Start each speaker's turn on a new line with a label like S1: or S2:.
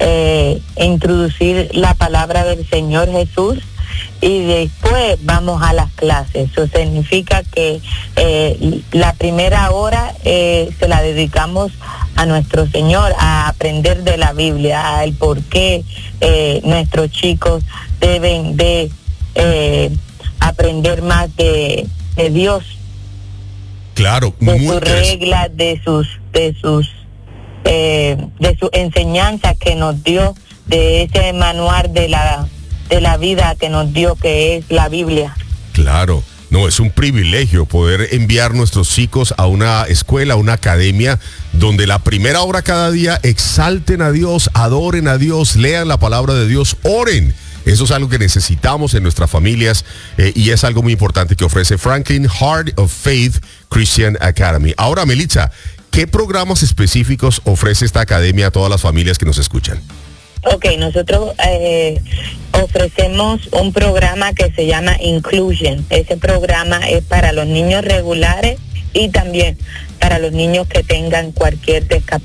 S1: introducir la palabra del Señor Jesús, y después vamos a las clases. Eso significa que la primera hora se la dedicamos a nuestro Señor, a aprender de la Biblia, al por qué nuestros chicos deben de aprender más de Dios.
S2: Claro,
S1: de sus reglas, de sus enseñanzas que nos dio, de ese manual de la vida que nos dio, que es la Biblia.
S2: Claro. No, es un privilegio poder enviar nuestros hijos a una escuela, a una academia, donde la primera hora cada día exalten a Dios, adoren a Dios, lean la palabra de Dios, oren. Eso es algo que necesitamos en nuestras familias y es algo muy importante que ofrece Franklin Heart of Faith Christian Academy. Ahora, Melitza, ¿qué programas específicos ofrece esta academia a todas las familias que nos escuchan?
S1: Ok, nosotros ofrecemos un programa que se llama Inclusion. Ese programa es para los niños regulares y también para los niños que tengan cualquier discapacidad.